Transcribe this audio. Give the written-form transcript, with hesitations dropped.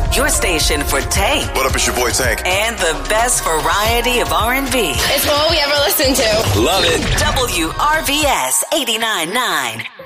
Your station for Tank. What up, it's your boy Tank. And the best variety of R&B. It's all we ever listen to. Love it. WRVS 89.9.